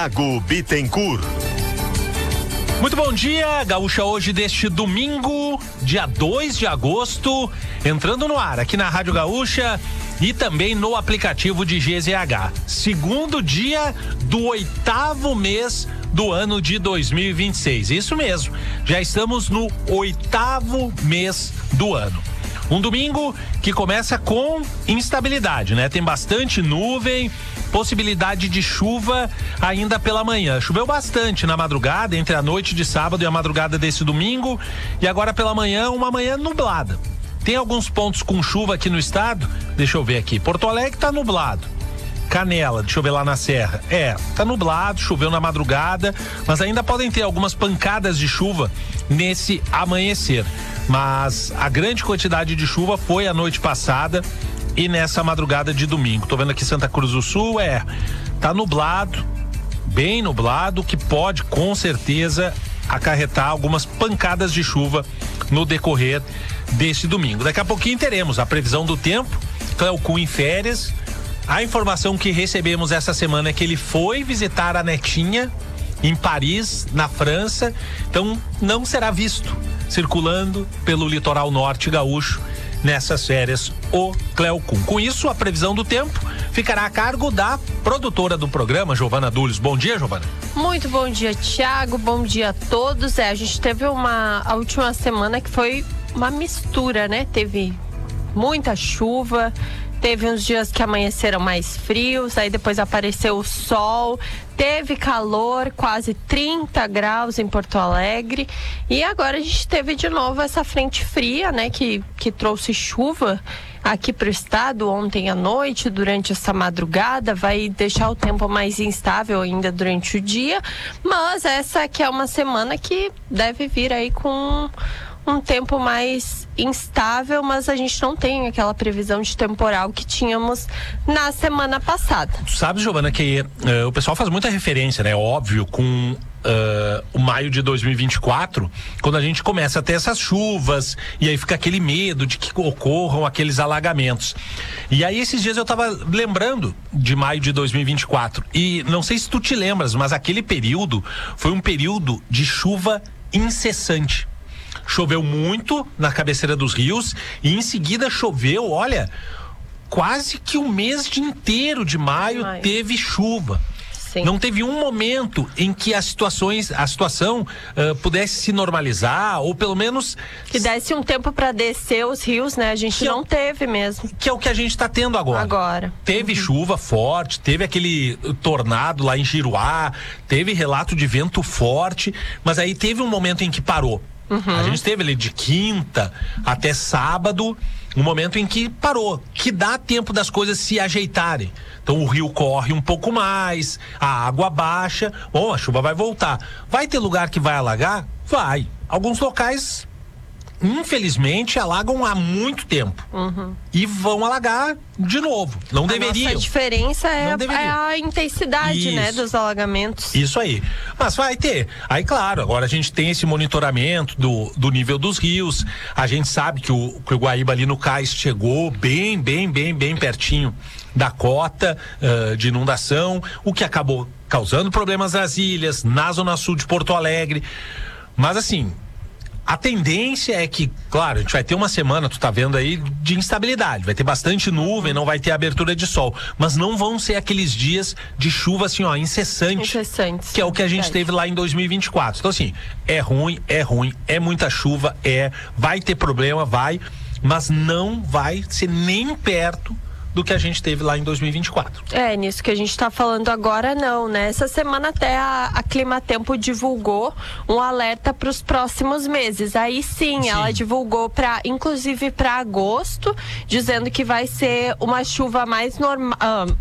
Thiago Bittencourt. Muito bom dia, Gaúcha, hoje deste domingo, dia 2 de agosto, entrando no ar aqui na Rádio Gaúcha e também no aplicativo de GZH. Segundo dia do 8º mês do ano de 2026. Isso mesmo, já estamos no 8º mês do ano. Um domingo que começa com instabilidade, né? Tem bastante nuvem, possibilidade de chuva ainda pela manhã. Choveu bastante na madrugada, entre a noite de sábado e a madrugada desse domingo, e agora pela manhã, uma manhã nublada. Tem alguns pontos com chuva aqui no estado, deixa eu ver aqui. Porto Alegre tá nublado. Canela, deixa eu ver lá na Serra. Tá nublado, choveu na madrugada, mas ainda podem ter algumas pancadas de chuva nesse amanhecer. Mas a grande quantidade de chuva foi a noite passada e nessa madrugada de domingo. Tô vendo aqui Santa Cruz do Sul, tá nublado, bem nublado, que pode com certeza acarretar algumas pancadas de chuva no decorrer deste domingo. Daqui a pouquinho teremos a previsão do tempo, Cléo em férias. A informação que recebemos essa semana é que ele foi visitar a netinha em Paris, na França, então não será visto circulando pelo litoral norte gaúcho nessas férias, o Cleocum. Com isso, a previsão do tempo ficará a cargo da produtora do programa, Giovana Dulles. Bom dia, Giovana. Muito bom dia, Thiago. Bom dia a todos. A gente teve a última semana que foi uma mistura, né? Teve muita chuva, teve uns dias que amanheceram mais frios, aí depois apareceu o sol, teve calor, quase 30 graus em Porto Alegre, e agora a gente teve de novo essa frente fria, né, que trouxe chuva aqui para o estado ontem à noite, durante essa madrugada, vai deixar o tempo mais instável ainda durante o dia, mas essa aqui é uma semana que deve vir aí com um tempo mais instável, mas a gente não tem aquela previsão de temporal que tínhamos na semana passada. Tu sabe, Giovana, que o pessoal faz muita referência, né? Óbvio, com o maio de 2024, quando a gente começa a ter essas chuvas, e aí fica aquele medo de que ocorram aqueles alagamentos. E aí esses dias eu tava lembrando de maio de 2024, e não sei se tu te lembras, mas aquele período foi um período de chuva incessante. Choveu muito na cabeceira dos rios e em seguida choveu, olha, quase que o mês inteiro de maio teve chuva. Sim. Não teve um momento em que a situação pudesse se normalizar, ou pelo menos que desse um tempo para descer os rios, né? A gente não teve mesmo. Que é o que a gente está tendo agora. Teve chuva forte, teve aquele tornado lá em Giruá, teve relato de vento forte, mas aí teve um momento em que parou. A gente teve ali de quinta até sábado, um momento em que parou, que dá tempo das coisas se ajeitarem. Então o rio corre um pouco mais, a água baixa, bom, a chuva vai voltar. Vai ter lugar que vai alagar? Vai. Alguns locais, infelizmente, alagam há muito tempo. E vão alagar de novo. Não deveriam. A diferença é a intensidade, né, dos alagamentos. Isso aí. Mas vai ter. Aí, claro, agora a gente tem esse monitoramento do nível dos rios. A gente sabe que o Guaíba ali no cais chegou bem pertinho da cota de inundação, o que acabou causando problemas nas ilhas, na zona sul de Porto Alegre. Mas assim, a tendência é que, claro, a gente vai ter uma semana, tu tá vendo aí, de instabilidade. Vai ter bastante nuvem, não vai ter abertura de sol. Mas não vão ser aqueles dias de chuva, assim, ó, incessantes. Que é o que a gente teve lá em 2024. Então, assim, é ruim, é muita chuva, vai ter problema, mas não vai ser nem perto do que a gente teve lá em 2024. Nisso que a gente tá falando agora não, né? Essa semana até a Climatempo divulgou um alerta para os próximos meses. Aí sim, ela divulgou inclusive para agosto, dizendo que vai ser uma chuva mais normal,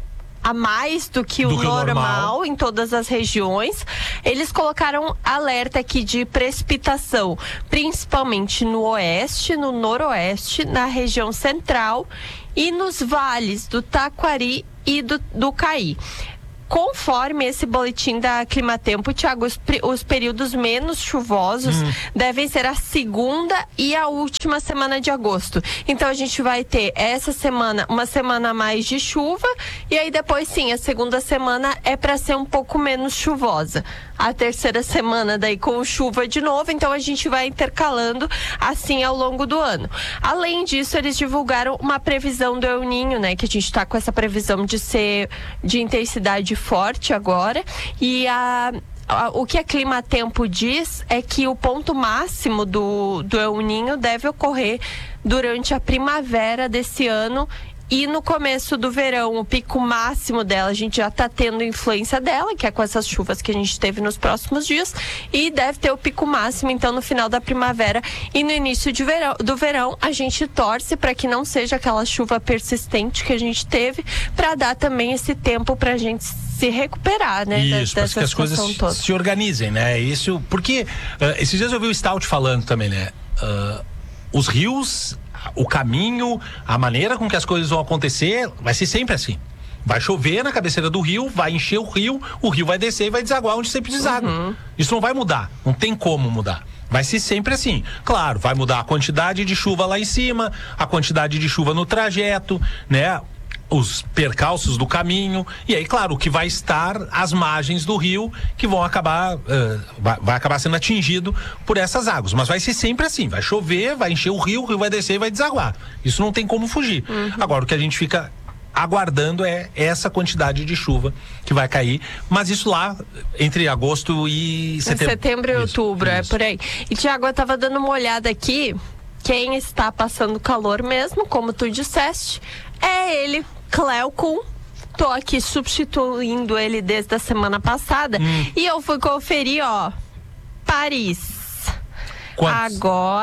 a mais do que o normal em todas as regiões. Eles colocaram alerta aqui de precipitação, principalmente no oeste, no noroeste, na região central e nos vales do Taquari e do Caí. conforme esse boletim da Climatempo, Thiago, os períodos menos chuvosos devem ser a segunda e a última semana de agosto. Então a gente vai ter essa semana, uma semana a mais de chuva, e aí depois sim, a segunda semana é para ser um pouco menos chuvosa. A terceira semana daí com chuva de novo, então a gente vai intercalando assim ao longo do ano. Além disso, eles divulgaram uma previsão do El Niño, né? Que a gente está com essa previsão de ser de intensidade forte agora. E o que a Climatempo diz é que o ponto máximo do El Niño deve ocorrer durante a primavera desse ano. E no começo do verão, o pico máximo dela, a gente já está tendo influência dela, que é com essas chuvas que a gente teve nos próximos dias, e deve ter o pico máximo, então, no final da primavera e no início do verão, a gente torce para que não seja aquela chuva persistente que a gente teve, para dar também esse tempo para a gente se recuperar, né? Isso, para que as coisas se organizem, né? Isso, porque esses dias eu vi o Stout falando também, né? Os rios, o caminho, a maneira com que as coisas vão acontecer, vai ser sempre assim. Vai chover na cabeceira do rio, vai encher o rio vai descer e vai desaguar onde sempre deságua. Isso não vai mudar, não tem como mudar. Vai ser sempre assim. Claro, vai mudar a quantidade de chuva lá em cima, a quantidade de chuva no trajeto, né? Os percalços do caminho, e aí, claro, o que vai estar às margens do rio, que vão acabar vai acabar sendo atingido por essas águas, mas vai ser sempre assim, vai chover, vai encher o rio vai descer e vai desaguar, isso não tem como fugir. Agora, o que a gente fica aguardando é essa quantidade de chuva que vai cair, mas isso lá entre agosto e setembro. Setembro e outubro, isso. É por aí. E, Thiago, eu tava dando uma olhada aqui, quem está passando calor mesmo, como tu disseste, é ele, Cléo Kuhn. Tô aqui substituindo ele desde a semana passada. E eu fui conferir, ó, Paris. Quantos?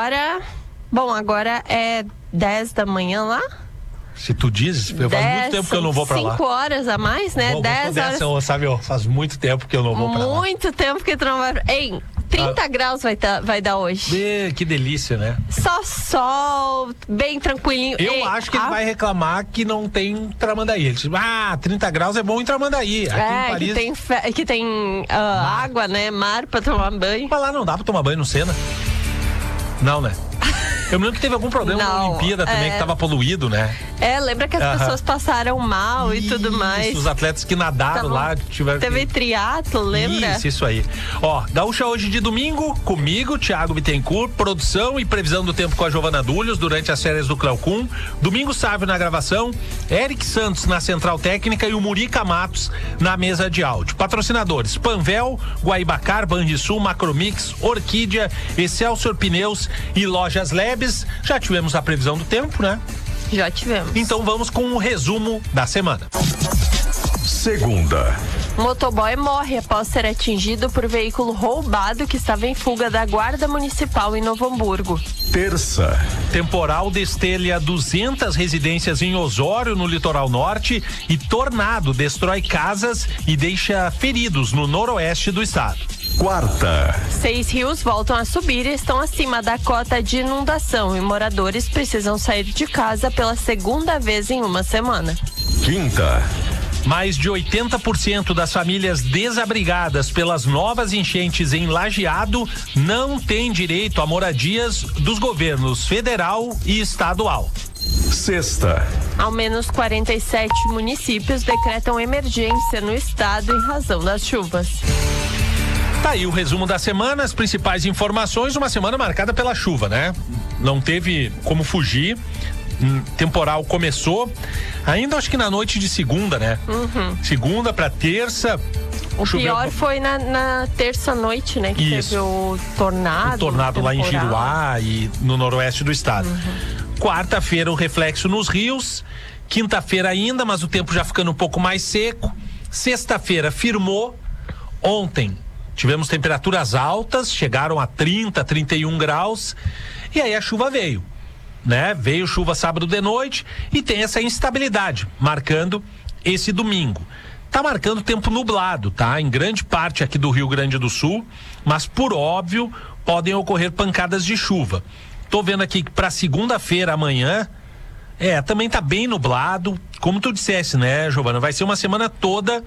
Agora é 10 da manhã lá. Se tu dizes, faz muito tempo que eu não vou pra lá. 5 horas a mais, né? 10 horas. Sabe, faz muito tempo que eu não vou pra lá. Muito tempo que tu não vai. Ei, 30 graus vai dar hoje. Que delícia, né? Só sol, bem tranquilinho. Eu acho que ele vai reclamar que não tem Tramandaí. Ele diz, 30 graus é bom em Tramandaí. Aqui em Paris... que tem água, né? Mar pra tomar banho. Mas lá não dá pra tomar banho no Sena? Não, né? Eu me lembro que teve algum problema na Olimpíada também, que tava poluído, né? Lembra que as pessoas passaram mal e tudo mais. Os atletas que nadaram lá tiveram. Teve triatlo, lembra? Isso aí. Ó, Gaúcha hoje de domingo, comigo, Thiago Bittencourt, produção e previsão do tempo com a Giovana Dúlios durante as férias do Cléo Kuhn. Domingo Sávio na gravação, Eric Santos na central técnica e o Murica Matos na mesa de áudio. Patrocinadores: Panvel, Guaibacar, Banrisul, Macromix, Orquídea, Excelsior Pneus e Lojas Labs. Já tivemos a previsão do tempo, né? Já tivemos. Então vamos com o resumo da semana. Segunda. Motoboy morre após ser atingido por veículo roubado que estava em fuga da Guarda Municipal em Novo Hamburgo. Terça. Temporal destelha 200 residências em Osório, no litoral norte, e tornado destrói casas e deixa feridos no noroeste do estado. Quarta. 6 rios voltam a subir e estão acima da cota de inundação e moradores precisam sair de casa pela segunda vez em uma semana. Quinta. Mais de 80% das famílias desabrigadas pelas novas enchentes em Lajeado não têm direito a moradias dos governos federal e estadual. Sexta. Ao menos 47 municípios decretam emergência no estado em razão das chuvas. Tá aí o resumo da semana, as principais informações, uma semana marcada pela chuva, né? Não teve como fugir. Temporal começou ainda, acho que na noite de segunda, né? Segunda pra terça. O pior foi na terça-noite, né? Que teve o tornado. O tornado lá em Giruá e no noroeste do estado. Quarta-feira o reflexo nos rios. Quinta-feira ainda, mas o tempo já ficando um pouco mais seco. Sexta-feira firmou. Ontem tivemos temperaturas altas, chegaram a 30, 31 graus. E aí a chuva veio. Né? Veio chuva sábado de noite e tem essa instabilidade, marcando esse domingo. Tá marcando tempo nublado, tá? Em grande parte aqui do Rio Grande do Sul, mas por óbvio podem ocorrer pancadas de chuva. Tô vendo aqui que para segunda-feira, amanhã, também tá bem nublado. Como tu dissesse, né, Giovana? Vai ser uma semana toda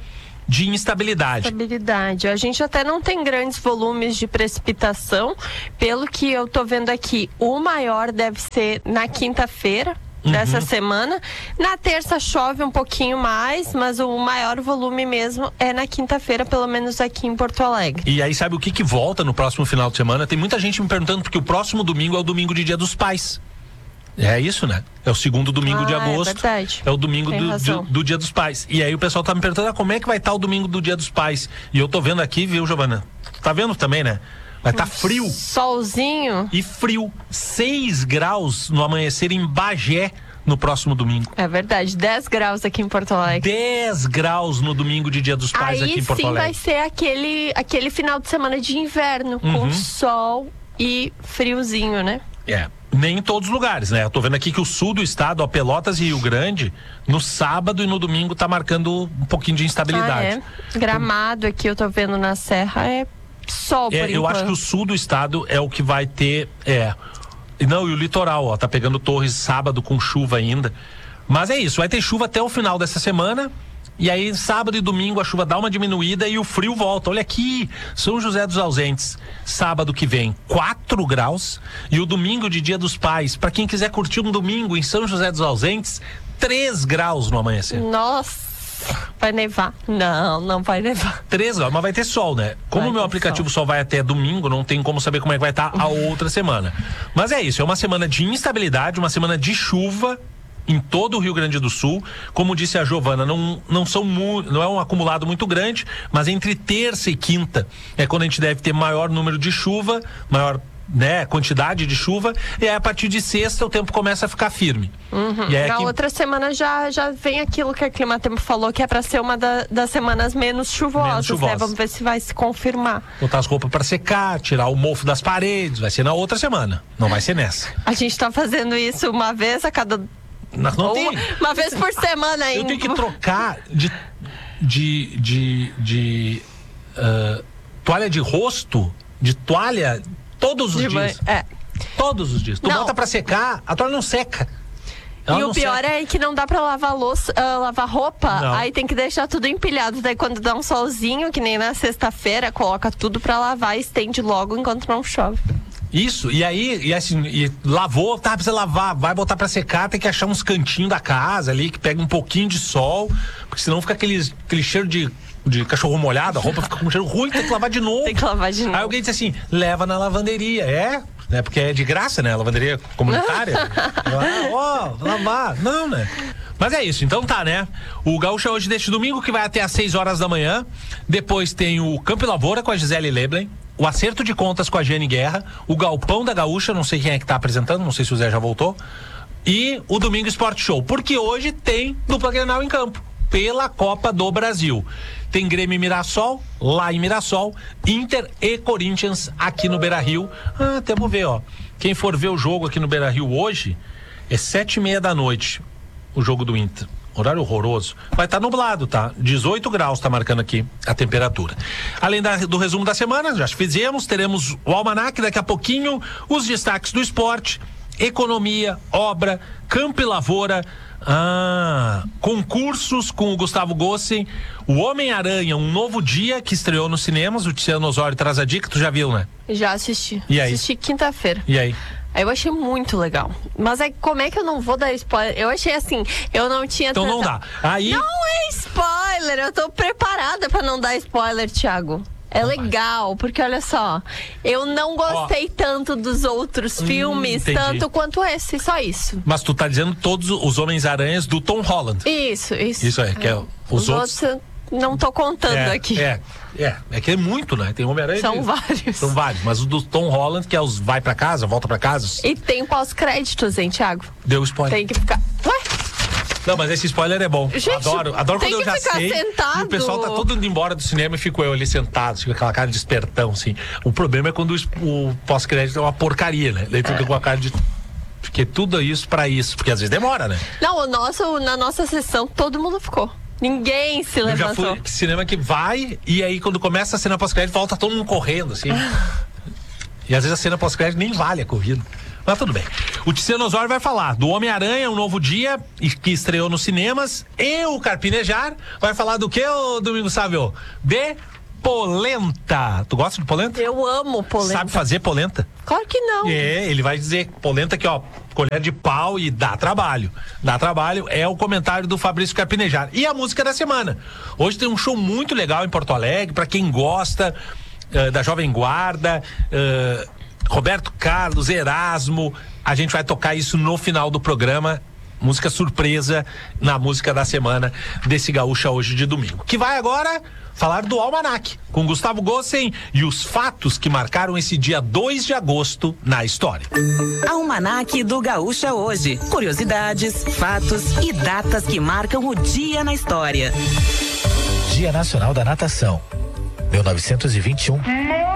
de instabilidade. A gente até não tem grandes volumes de precipitação. Pelo que eu tô vendo aqui, o maior deve ser na quinta-feira dessa semana. Na terça chove um pouquinho mais, mas o maior volume mesmo é na quinta-feira, pelo menos aqui em Porto Alegre. E aí sabe o que volta no próximo final de semana? Tem muita gente me perguntando porque o próximo domingo é o domingo de Dia dos Pais. É isso, né? É o segundo domingo de agosto. É verdade. É o domingo do Dia dos Pais. E aí o pessoal tá me perguntando, como é que vai estar o domingo do Dia dos Pais? E eu tô vendo aqui, viu, Giovana? Tu tá vendo também, né? Vai estar frio. Solzinho. E frio. 6 graus no amanhecer em Bagé no próximo domingo. É verdade. 10 graus aqui em Porto Alegre. 10 graus no domingo de Dia dos Pais aqui em Porto Alegre. Aí sim vai ser aquele final de semana de inverno, com sol e friozinho, né? Nem em todos os lugares, né? Eu tô vendo aqui que o sul do estado, Pelotas e Rio Grande, no sábado e no domingo tá marcando um pouquinho de instabilidade. Gramado aqui eu tô vendo na serra é sol por enquanto. Eu acho que o sul do estado é o que vai ter, não, e o litoral, ó, tá pegando Torres sábado com chuva ainda. Mas é isso, vai ter chuva até o final dessa semana. E aí, sábado e domingo, a chuva dá uma diminuída e o frio volta. Olha aqui, São José dos Ausentes, sábado que vem, 4 graus. E o domingo de Dia dos Pais, para quem quiser curtir um domingo em São José dos Ausentes, 3 graus no amanhecer. Nossa, vai nevar. Não vai nevar. 3 graus, mas vai ter sol, né? Como o meu aplicativo só vai até domingo, não tem como saber como é que vai estar a outra semana. Mas é isso, é uma semana de instabilidade, uma semana de chuva em todo o Rio Grande do Sul. Como disse a Giovana, não é um acumulado muito grande, mas entre terça e quinta é quando a gente deve ter maior número de chuva, maior, né, quantidade de chuva, e aí a partir de sexta o tempo começa a ficar firme. E aí na outra semana já vem aquilo que a Climatempo falou, que é para ser uma das semanas menos chuvosas, né? Vamos ver se vai se confirmar. Botar as roupas para secar, tirar o mofo das paredes, vai ser na outra semana, não vai ser nessa. A gente tá fazendo isso uma vez a cada... Não tem. Uma vez por semana ainda. Eu tenho que trocar de toalha de rosto, de toalha todos os dias. Todos os dias. Tu bota pra secar, a toalha não seca. E o pior é que não dá pra lavar lavar roupa, aí tem que deixar tudo empilhado. Daí quando dá um solzinho, que nem na sexta-feira, coloca tudo pra lavar e estende logo enquanto não chove. Isso, e aí, lavou, precisa lavar, vai botar pra secar, tem que achar uns cantinhos da casa ali, que pega um pouquinho de sol, porque senão fica aquele cheiro de cachorro molhado, a roupa fica com um cheiro ruim, tem que lavar de novo. Tem que lavar de novo. Aí alguém disse assim, leva na lavanderia, né, porque é de graça, né, a lavanderia comunitária. Lavar, não, né. Mas é isso, então tá, né? O Gaúcha hoje deste domingo, que vai até às 6 horas da manhã, depois tem o Campo e Lavoura com a Gisele Leblen, o Acerto de Contas com a Jane Guerra, o Galpão da Gaúcha, não sei quem é que tá apresentando, não sei se o Zé já voltou, e o Domingo Esporte Show, porque hoje tem dupla Grenal em campo, pela Copa do Brasil. Tem Grêmio e Mirassol, lá em Mirassol, Inter e Corinthians aqui no Beira-Rio. Vamos ver, ó. Quem for ver o jogo aqui no Beira-Rio hoje, é 7h30 da noite, o jogo do Inter. Horário horroroso. Vai estar nublado, tá? 18 graus tá marcando aqui a temperatura. Além do resumo da semana, já fizemos, teremos o Almanac daqui a pouquinho, os destaques do esporte, economia, obra, Campo e Lavoura, concursos com o Gustavo Gossen, o Homem-Aranha, um novo dia que estreou nos cinemas, o Tiziano Osório traz a dica, tu já viu, né? Já assisti. E aí? Assisti quinta-feira. E aí? Eu achei muito legal. Mas como é que eu não vou dar spoiler? Eu achei assim, eu não tinha... Então não dá. Aí... Não é spoiler, eu tô preparada pra não dar spoiler, Thiago. É legal, porque olha só, eu não gostei tanto dos outros filmes, entendi. tanto quanto esse, só isso. Mas tu tá dizendo todos os Homens-Aranhas do Tom Holland. Isso. Isso aí, que é os outros... Não tô contando aqui. É que é muito, né? Tem Homem-Aranha. São vários. São vários, mas o do Tom Holland, que é os vai pra casa, volta pra casa. E tem pós-créditos, hein, Thiago? Deu spoiler. Tem que ficar... Ué? Não, mas esse spoiler é bom. Gente, adoro quando eu já sei. Sentado. E o pessoal tá todo indo embora do cinema e fico eu ali sentado, com aquela cara de espertão, assim. O problema é quando o pós-crédito é uma porcaria, né? Daí tu fica com a cara de... Fiquei tudo isso pra isso, porque às vezes demora, né? Não, na nossa sessão, todo mundo ficou. Ninguém se levantou. Eu já fui cinema que vai, e aí quando começa a cena pós-crédito, volta todo mundo correndo, assim. E às vezes a cena pós-crédito nem vale a corrida. Mas tudo bem. O Tiziano Osório vai falar do Homem-Aranha, Um Novo Dia, que estreou nos cinemas, e o Carpinejar vai falar do que, ô Domingo Sávio? De polenta. Tu gosta de polenta? Eu amo polenta. Sabe fazer polenta? Claro que não. Ele vai dizer polenta aqui, ó, colher de pau e dá trabalho. Dá trabalho, é o comentário do Fabrício Carpinejar. E a música da semana. Hoje tem um show muito legal em Porto Alegre, pra quem gosta da Jovem Guarda, Roberto Carlos, Erasmo. A gente vai tocar isso no final do programa. Música surpresa na música da semana desse Gaúcha hoje de domingo. Que vai agora falar do Almanac, com Gustavo Gossen e os fatos que marcaram esse dia 2 de agosto na história. Almanac do Gaúcha hoje. Curiosidades, fatos e datas que marcam o dia na história. Dia Nacional da Natação, 1921.